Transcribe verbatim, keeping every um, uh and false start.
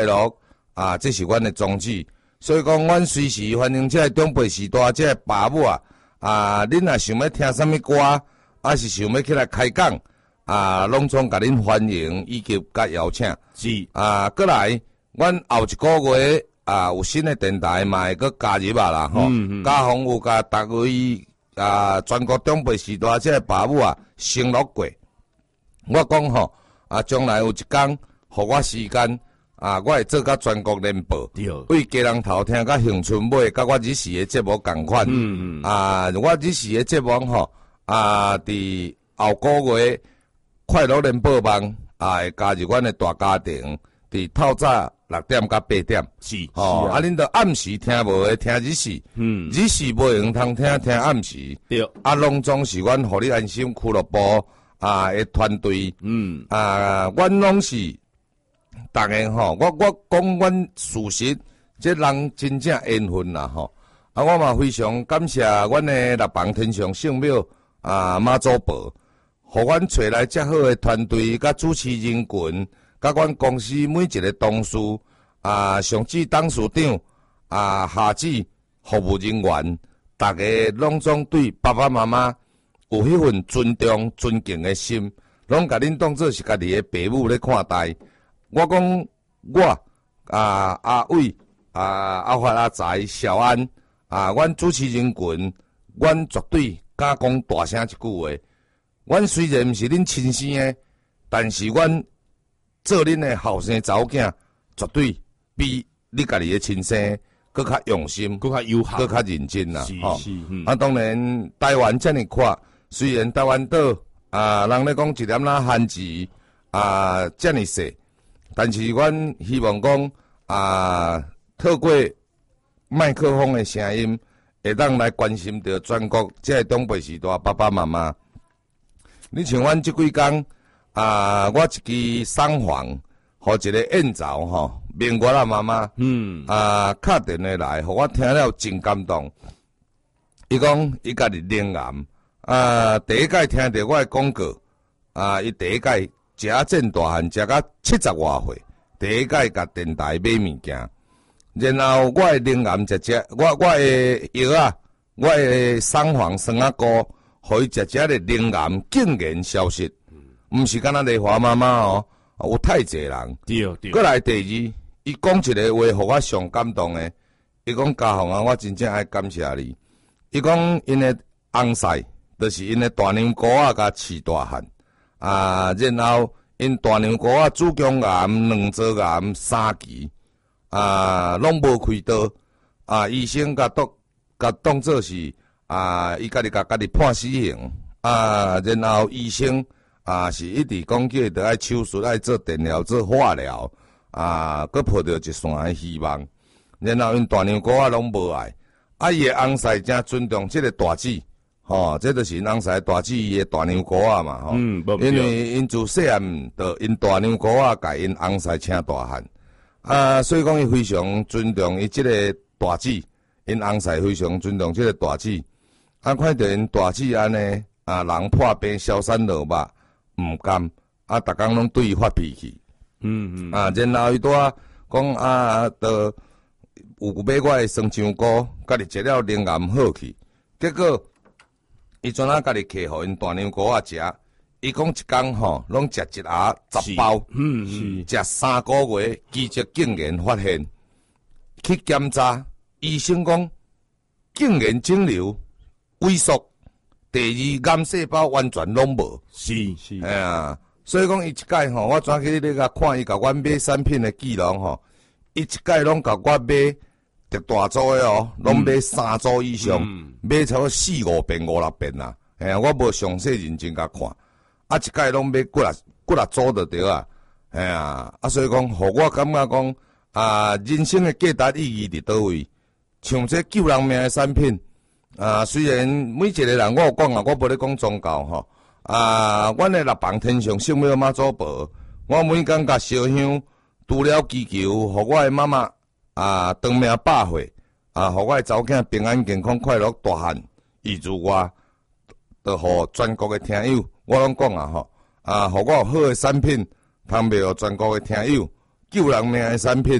乐啊，这是阮的宗旨。所以讲，阮随时欢迎这长辈时代这爸母啊，啊，恁若想要听什么歌，还是想要起来开讲啊，拢总甲恁欢迎以及甲邀请。 是啊，过来，阮后一个月啊，有新的电台嘛会搁加入啊啦吼。 嗯嗯嘉宏有甲逐位啊，全国长辈时代这爸母啊承诺过，我讲吼啊，将来有一天，互我时间。啊，我会做甲全国联播，为家人头听甲恒春尾，甲我日时的节目共款。嗯嗯。啊，我日时的节目吼，啊，伫后个月快乐联播网啊，会加入阮的大家庭，伫透早六点甲八点。 是。 哦， 啊， 恁着暗时听无的听日时。嗯。日时无用通听听暗时。对。啊，拢总是阮互你安心俱乐部啊的团队。嗯。啊，阮拢是。逐个吼，我我讲阮事实，这人真正缘分啦吼。啊，我嘛非常感谢阮的六房天上圣庙啊妈祖婆，互阮找来遮好的团队，甲主持人群，甲阮公司每一个同事啊，上至董事长啊，下至服务人员，逐个拢总对爸爸妈妈有迄份尊重、尊敬的心，拢甲恁当做是家己的父母咧看待。我讲我啊阿伟啊阿发阿财小安啊，阮主持人群，阮绝对敢讲大声一句话。阮虽然毋是恁亲生的，但是阮做恁的后生查某囝，绝对比你家己的亲生搁较用心， 搁较有效， 搁较认真啦。 吼、嗯， 啊，当然台湾遮尔宽，虽然台湾岛啊，人咧讲一点仔限制啊，遮尔细。但是，阮希望讲啊，透过麦克风的声音，会当来关心到全国这个长辈时代爸爸妈妈。你像阮即几工啊，我一支送房，互一个燕巢吼，明月啊妈妈，嗯啊，敲电话来，互我听了真感动。伊讲伊家己灵癌啊，第一届听到我的广告啊，伊第一届。食真大汉，食到七十外岁，第一届甲电台买物件，然后我的灵癌食食，我我的药啊，我的送房酸啊膏，互伊食食的灵癌竟然消失，毋、嗯、是干那丽华妈妈哦，有太侪人。 对对。 过来第二，伊讲一个话，互我上感动的，伊讲嘉宏啊，我真正爱感谢你。伊讲因的翁婿，就是因的大娘姑啊，甲饲大汉。啊，然后因大娘姑啊，子宫癌、卵巢癌三期，啊，拢无开刀，啊，医生甲当甲当做是啊，伊家己甲家己判死刑，啊，然后医生啊是一直讲叫伊着爱手术、爱做电疗、做化疗，啊，佮抱着一线的希望，然后因大娘姑啊拢无爱，啊，伊的翁婿真尊重即个大姊。吼、哦，这就是因翁婿大姊伊诶大娘姑仔嘛，吼、嗯，因为因自细汉着因大娘姑仔甲因翁婿请大汉，啊，所以讲伊非常尊重伊即个大姊，因翁婿非常尊重即个大姊，啊，看到因大姊安尼啊，人破病消散落肉，毋甘，啊，逐工拢对伊发脾气，嗯嗯，啊，然后伊拄啊讲啊，着有买我诶酸香菇，家己食了灵癌好去，结果。伊阵仔家己摕互因大娘姑仔食，伊讲一工吼，拢食一盒十包，嗯嗯，食三个月，奇迹竟然发现去检查，医生讲竟然肿瘤萎缩，第二癌细胞完全拢无， 是是， 哎呀，所以讲伊一届吼，我转去咧甲看伊甲阮买产品的记录吼，伊一届拢甲我买。特大组的哦，拢买三组以上，嗯、买超过四五遍、五六遍啦。哎呀，我无详细认真甲看，啊，一届拢买几六几六组就对啊。哎呀，啊，所以讲，互我感觉讲啊，人生的价值意义伫倒位？像这救人命的产品啊，虽然每一个人我有讲啊，我无咧讲宗教吼啊，阮的六房天上圣庙妈祖婆，我每工甲烧香，除了祈求，互我的妈妈。啊，长命百岁啊，互我的查某囝平安健康快乐大汉，以至我，着互全国的听友，我拢讲啊吼，啊，互我有好的产品，通袂互全国的听友救人命的产品。